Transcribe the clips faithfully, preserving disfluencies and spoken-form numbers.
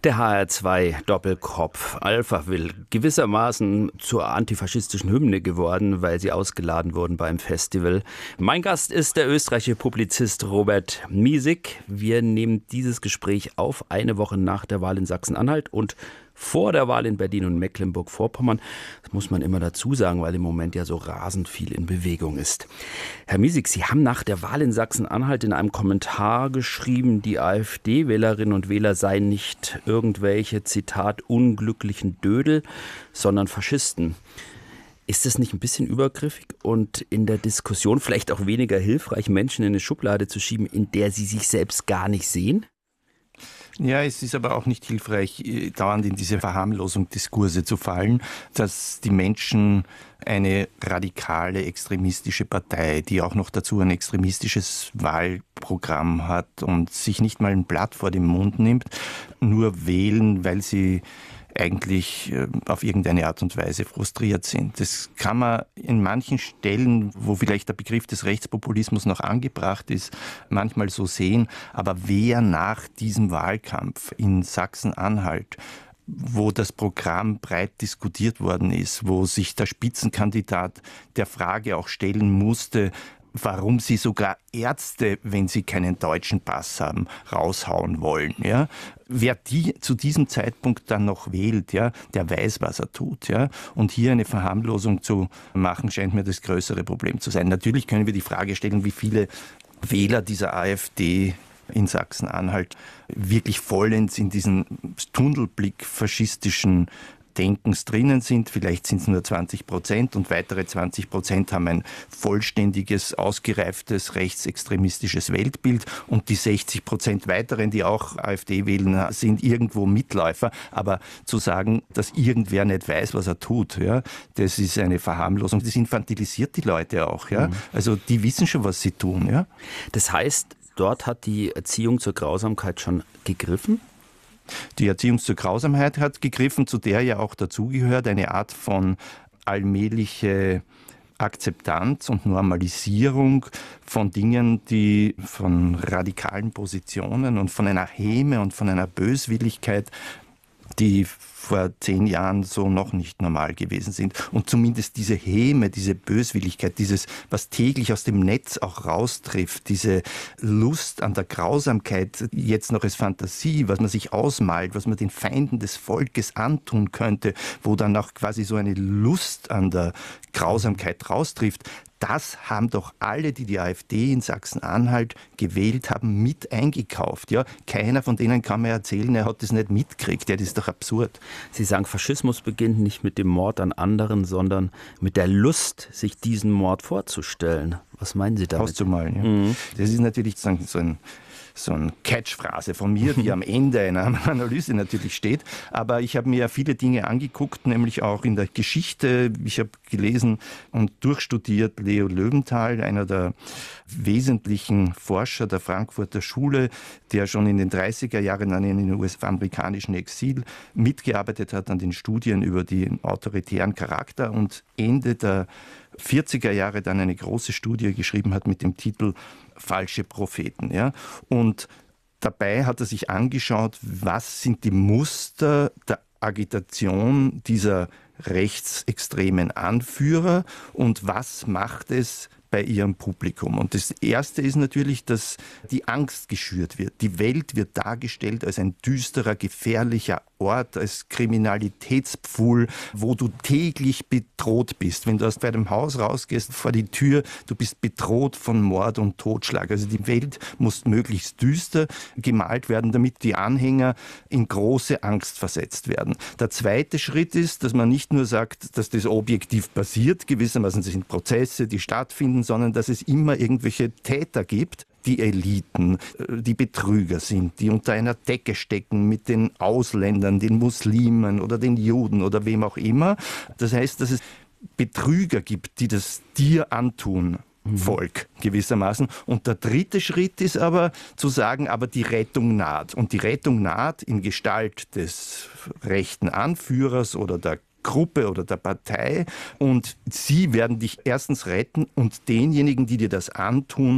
Der H R zwei Doppelkopf Alphaville, gewissermaßen zur antifaschistischen Hymne geworden, weil sie ausgeladen wurden beim Festival. Mein Gast ist der österreichische Publizist Robert Miesig. Wir nehmen dieses Gespräch auf, eine Woche nach der Wahl in Sachsen-Anhalt und vor der Wahl in Berlin und Mecklenburg-Vorpommern. Das muss man immer dazu sagen, weil im Moment ja so rasend viel in Bewegung ist. Herr Miesig, Sie haben nach der Wahl in Sachsen-Anhalt in einem Kommentar geschrieben, die AfD-Wählerinnen und Wähler seien nicht irgendwelche, Zitat, unglücklichen Dödel, sondern Faschisten. Ist das nicht ein bisschen übergriffig und in der Diskussion vielleicht auch weniger hilfreich, Menschen in eine Schublade zu schieben, in der sie sich selbst gar nicht sehen? Ja, es ist aber auch nicht hilfreich, dauernd in diese Verharmlosung Diskurse zu fallen, dass die Menschen eine radikale, extremistische Partei, die auch noch dazu ein extremistisches Wahlprogramm hat und sich nicht mal ein Blatt vor den Mund nimmt, nur wählen, weil sie eigentlich auf irgendeine Art und Weise frustriert sind. Das kann man in manchen Stellen, wo vielleicht der Begriff des Rechtspopulismus noch angebracht ist, manchmal so sehen. Aber wer nach diesem Wahlkampf in Sachsen-Anhalt, wo das Programm breit diskutiert worden ist, wo sich der Spitzenkandidat der Frage auch stellen musste, warum sie sogar Ärzte, wenn sie keinen deutschen Pass haben, raushauen wollen. Ja? Wer die zu diesem Zeitpunkt dann noch wählt, ja, der weiß, was er tut. Ja? Und hier eine Verharmlosung zu machen, scheint mir das größere Problem zu sein. Natürlich können wir die Frage stellen, wie viele Wähler dieser AfD in Sachsen-Anhalt wirklich vollends in diesen Tunnelblick faschistischen Denkens drinnen sind. Vielleicht sind es nur zwanzig Prozent und weitere zwanzig Prozent haben ein vollständiges, ausgereiftes, rechtsextremistisches Weltbild und die sechzig Prozent weiteren, die auch AfD wählen, sind irgendwo Mitläufer. Aber zu sagen, dass irgendwer nicht weiß, was er tut, ja, das ist eine Verharmlosung. Das infantilisiert die Leute auch. Ja? Mhm. Also die wissen schon, was sie tun. Ja? Das heißt, dort hat die Erziehung zur Grausamkeit schon gegriffen? Die Erziehung zur Grausamkeit hat gegriffen, zu der ja auch dazugehört eine Art von allmähliche Akzeptanz und Normalisierung von Dingen, die von radikalen Positionen und von einer Häme und von einer Böswilligkeit, die vor zehn Jahren so noch nicht normal gewesen sind. Und zumindest diese Häme, diese Böswilligkeit, dieses, was täglich aus dem Netz auch raustrifft, diese Lust an der Grausamkeit, jetzt noch als Fantasie, was man sich ausmalt, was man den Feinden des Volkes antun könnte, wo dann auch quasi so eine Lust an der Grausamkeit raustrifft, das haben doch alle, die die AfD in Sachsen-Anhalt gewählt haben, mit eingekauft. Ja? Keiner von denen kann mir erzählen, er hat das nicht mitgekriegt. Ja, das ist doch absurd. Sie sagen, Faschismus beginnt nicht mit dem Mord an anderen, sondern mit der Lust, sich diesen Mord vorzustellen. Was meinen Sie damit? Auszumalen, ja. Mhm. Das ist natürlich so ein so eine Catchphrase von mir, die am Ende einer Analyse natürlich steht. Aber ich habe mir ja viele Dinge angeguckt, nämlich auch in der Geschichte. Ich habe gelesen und durchstudiert Leo Löwenthal, einer der wesentlichen Forscher der Frankfurter Schule, der schon in den dreißiger Jahren an den U S-amerikanischen Exil mitgearbeitet hat, an den Studien über den autoritären Charakter und Ende der vierziger Jahre dann eine große Studie geschrieben hat mit dem Titel Falsche Propheten. Ja? Und dabei hat er sich angeschaut, was sind die Muster der Agitation dieser rechtsextremen Anführer und was macht es bei ihrem Publikum. Und das Erste ist natürlich, dass die Angst geschürt wird. Die Welt wird dargestellt als ein düsterer, gefährlicher Ort, als Kriminalitätspfuhl, wo du täglich bedroht bist. Wenn du aus deinem Haus rausgehst, vor die Tür, du bist bedroht von Mord und Totschlag. Also die Welt muss möglichst düster gemalt werden, damit die Anhänger in große Angst versetzt werden. Der zweite Schritt ist, dass man nicht nur sagt, dass das objektiv passiert, gewissermaßen sind Prozesse, die stattfinden, sondern dass es immer irgendwelche Täter gibt, die Eliten, die Betrüger sind, die unter einer Decke stecken mit den Ausländern, den Muslimen oder den Juden oder wem auch immer. Das heißt, dass es Betrüger gibt, die das dir antun. Volk gewissermaßen. Und der dritte Schritt ist aber zu sagen, aber die Rettung naht. Und die Rettung naht in Gestalt des rechten Anführers oder der Gruppe oder der Partei und sie werden dich erstens retten und denjenigen, die dir das antun,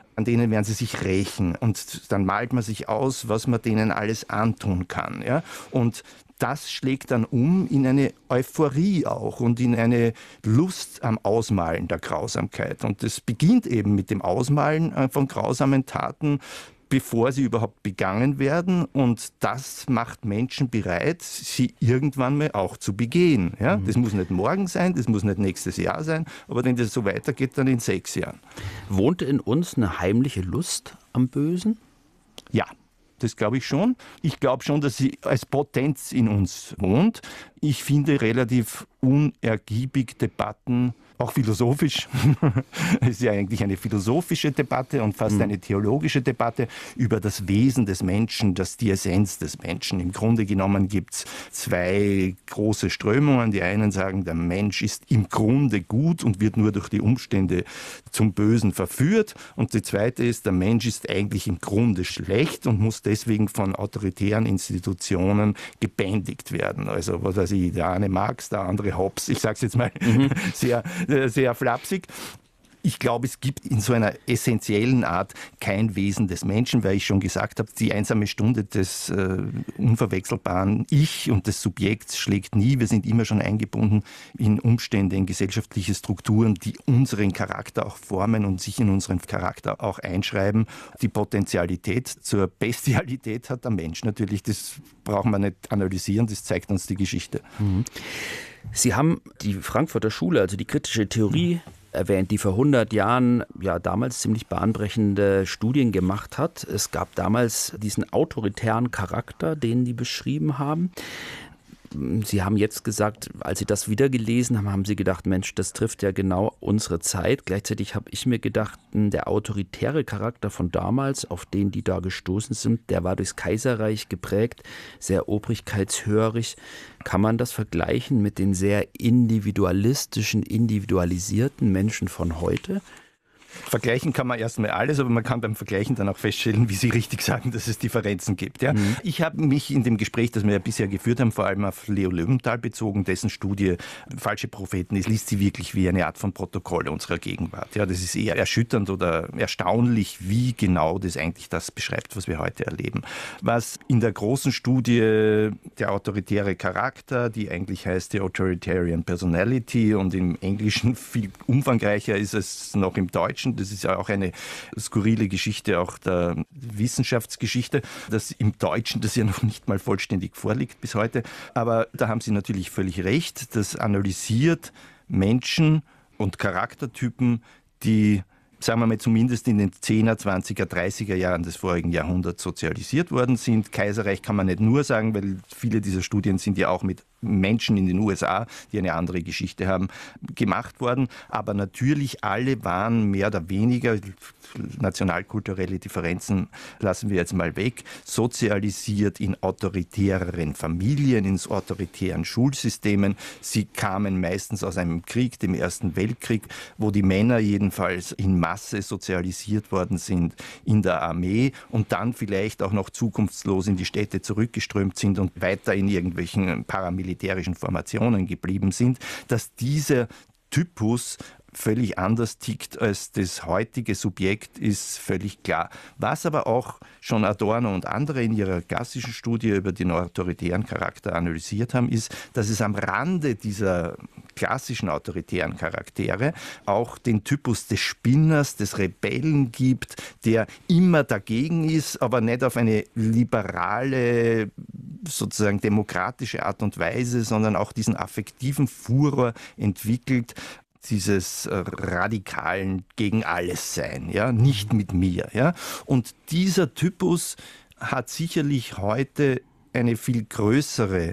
an denen werden sie sich rächen. Und dann malt man sich aus, was man denen alles antun kann. Ja? Und das schlägt dann um in eine Euphorie auch und in eine Lust am Ausmalen der Grausamkeit. Und das beginnt eben mit dem Ausmalen von grausamen Taten, bevor sie überhaupt begangen werden. Und das macht Menschen bereit, sie irgendwann mal auch zu begehen. Ja? Mhm. Das muss nicht morgen sein, das muss nicht nächstes Jahr sein, aber wenn das so weitergeht, dann in sechs Jahren. Wohnt in uns eine heimliche Lust am Bösen? Ja. Das glaube ich schon. Ich glaube schon, dass sie als Potenz in uns wohnt. Ich finde relativ unergiebig Debatten, auch philosophisch. Es ist ja eigentlich eine philosophische Debatte und fast mhm. eine theologische Debatte über das Wesen des Menschen, das die Essenz des Menschen. Im Grunde genommen gibt es zwei große Strömungen. Die einen sagen, der Mensch ist im Grunde gut und wird nur durch die Umstände zum Bösen verführt. Und die zweite ist, der Mensch ist eigentlich im Grunde schlecht und muss deswegen von autoritären Institutionen gebändigt werden. Also was weiß ich, der eine Marx, der andere Hobbes. Ich sage es jetzt mal mhm. sehr sehr flapsig. Ich glaube, es gibt in so einer essentiellen Art kein Wesen des Menschen, weil ich schon gesagt habe, die einsame Stunde des äh, unverwechselbaren Ich und des Subjekts schlägt nie. Wir sind immer schon eingebunden in Umstände, in gesellschaftliche Strukturen, die unseren Charakter auch formen und sich in unseren Charakter auch einschreiben. Die Potentialität zur Bestialität hat der Mensch natürlich. Das brauchen wir nicht analysieren, das zeigt uns die Geschichte. Mhm. Sie haben die Frankfurter Schule, also die kritische Theorie, mhm. erwähnt, die vor hundert Jahren ja damals ziemlich bahnbrechende Studien gemacht hat. Es gab damals diesen autoritären Charakter, den die beschrieben haben. Sie haben jetzt gesagt, als Sie das wieder gelesen haben, haben Sie gedacht, Mensch, das trifft ja genau unsere Zeit. Gleichzeitig habe ich mir gedacht, der autoritäre Charakter von damals, auf den die da gestoßen sind, der war durchs Kaiserreich geprägt, sehr obrigkeitshörig. Kann man das vergleichen mit den sehr individualistischen, individualisierten Menschen von heute? Vergleichen kann man erstmal alles, aber man kann beim Vergleichen dann auch feststellen, wie Sie richtig sagen, dass es Differenzen gibt. Ja? Mhm. Ich habe mich in dem Gespräch, das wir ja bisher geführt haben, vor allem auf Leo Löwenthal bezogen, dessen Studie Falsche Propheten, es liest sie wirklich wie eine Art von Protokoll unserer Gegenwart. Ja, das ist eher erschütternd oder erstaunlich, wie genau das eigentlich das beschreibt, was wir heute erleben. Was in der großen Studie der autoritäre Charakter, die eigentlich heißt die Authoritarian Personality und im Englischen viel umfangreicher ist es noch im Deutschen. Das ist ja auch eine skurrile Geschichte auch der Wissenschaftsgeschichte, dass im Deutschen das ja noch nicht mal vollständig vorliegt bis heute. Aber da haben Sie natürlich völlig recht. Das analysiert Menschen und Charaktertypen, die, sagen wir mal, zumindest in den zehner, zwanziger, dreißiger Jahren des vorigen Jahrhunderts sozialisiert worden sind. Kaiserreich kann man nicht nur sagen, weil viele dieser Studien sind ja auch mit Menschen in den U S A, die eine andere Geschichte haben, gemacht worden. Aber natürlich alle waren mehr oder weniger, nationalkulturelle Differenzen lassen wir jetzt mal weg, sozialisiert in autoritäreren Familien, in autoritären Schulsystemen. Sie kamen meistens aus einem Krieg, dem Ersten Weltkrieg, wo die Männer jedenfalls in Masse sozialisiert worden sind in der Armee und dann vielleicht auch noch zukunftslos in die Städte zurückgeströmt sind und weiter in irgendwelchen paramilitärischen militärischen Formationen geblieben sind, dass dieser Typus völlig anders tickt als das heutige Subjekt, ist völlig klar. Was aber auch schon Adorno und andere in ihrer klassischen Studie über den autoritären Charakter analysiert haben, ist, dass es am Rande dieser klassischen autoritären Charaktere auch den Typus des Spinners, des Rebellen gibt, der immer dagegen ist, aber nicht auf eine liberale, sozusagen demokratische Art und Weise, sondern auch diesen affektiven Furor entwickelt, dieses radikalen gegen alles sein, ja, nicht mit mir, ja. Und dieser Typus hat sicherlich heute eine viel größere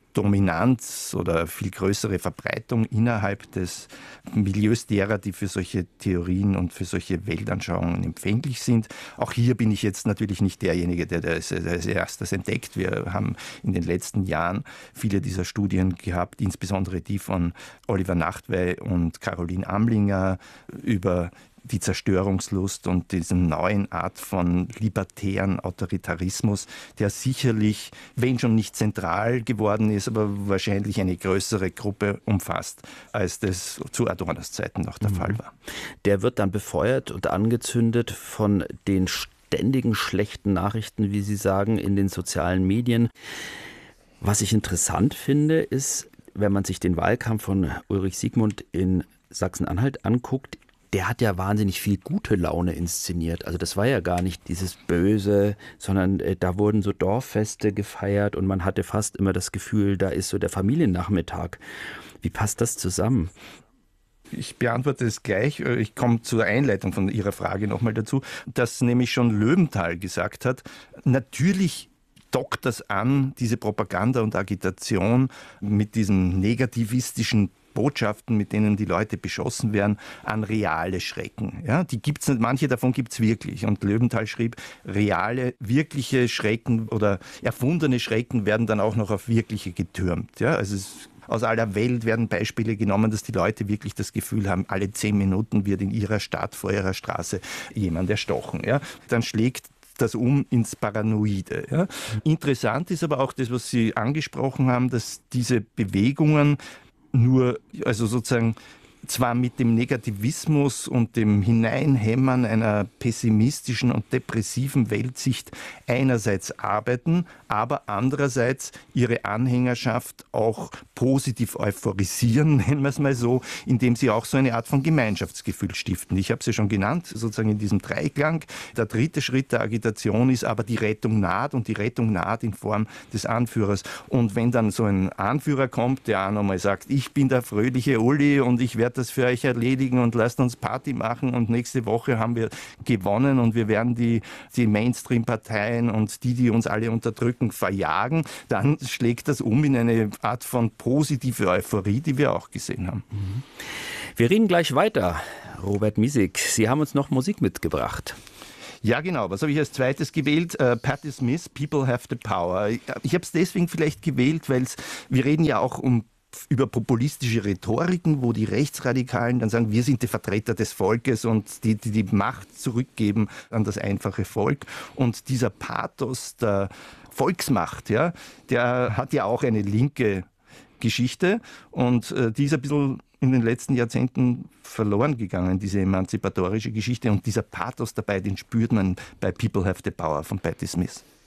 Dominanz oder viel größere Verbreitung innerhalb des Milieus derer, die für solche Theorien und für solche Weltanschauungen empfänglich sind. Auch hier bin ich jetzt natürlich nicht derjenige, der das als erstes entdeckt. Wir haben in den letzten Jahren viele dieser Studien gehabt, insbesondere die von Oliver Nachtwey und Caroline Amlinger über die Zerstörungslust und diesen neuen Art von libertären Autoritarismus, der sicherlich, wenn schon nicht zentral geworden ist, aber wahrscheinlich eine größere Gruppe umfasst, als das zu Adornos Zeiten noch der mhm. Fall war. Der wird dann befeuert und angezündet von den ständigen schlechten Nachrichten, wie Sie sagen, in den sozialen Medien. Was ich interessant finde, ist, wenn man sich den Wahlkampf von Ulrich Siegmund in Sachsen-Anhalt anguckt, der hat ja wahnsinnig viel gute Laune inszeniert. Also das war ja gar nicht dieses Böse, sondern äh, da wurden so Dorffeste gefeiert und man hatte fast immer das Gefühl, da ist so der Familiennachmittag. Wie passt das zusammen? Ich beantworte es gleich. Ich komme zur Einleitung von Ihrer Frage nochmal dazu, dass nämlich schon Löwenthal gesagt hat, natürlich dockt das an, diese Propaganda und Agitation mit diesen negativistischen Botschaften, mit denen die Leute beschossen werden, an reale Schrecken. Ja, die gibt's nicht, manche davon gibt es wirklich. Und Löwenthal schrieb, reale, wirkliche Schrecken oder erfundene Schrecken werden dann auch noch auf wirkliche getürmt. Ja, also es Aus aller Welt werden Beispiele genommen, dass die Leute wirklich das Gefühl haben, alle zehn Minuten wird in ihrer Stadt, vor ihrer Straße jemand erstochen. Ja? Dann schlägt das um ins Paranoide. Ja? Interessant ist aber auch das, was Sie angesprochen haben, dass diese Bewegungen nur, also sozusagen zwar mit dem Negativismus und dem Hineinhämmern einer pessimistischen und depressiven Weltsicht einerseits arbeiten, aber andererseits ihre Anhängerschaft auch positiv euphorisieren, nennen wir es mal so, indem sie auch so eine Art von Gemeinschaftsgefühl stiften. Ich habe es ja schon genannt, sozusagen in diesem Dreiklang. Der dritte Schritt der Agitation ist aber die Rettung naht und die Rettung naht in Form des Anführers. Und wenn dann so ein Anführer kommt, der auch nochmal sagt, ich bin der fröhliche Uli und ich werde das für euch erledigen und lasst uns Party machen und nächste Woche haben wir gewonnen und wir werden die, die Mainstream-Parteien und die, die uns alle unterdrücken, verjagen, dann schlägt das um in eine Art von positive Euphorie, die wir auch gesehen haben. Wir reden gleich weiter. Robert Misig, Sie haben uns noch Musik mitgebracht. Ja, genau. Was habe ich als zweites gewählt? Uh, Patti Smith, People Have the Power. Ich, ich habe es deswegen vielleicht gewählt, weil wir reden ja auch um über populistische Rhetoriken, wo die Rechtsradikalen dann sagen, wir sind die Vertreter des Volkes und die, die die Macht zurückgeben an das einfache Volk. Und dieser Pathos der Volksmacht, ja, der hat ja auch eine linke Geschichte und äh, die ist ein bisschen in den letzten Jahrzehnten verloren gegangen, diese emanzipatorische Geschichte. Und dieser Pathos dabei, den spürt man bei People Have the Power von Patti Smith.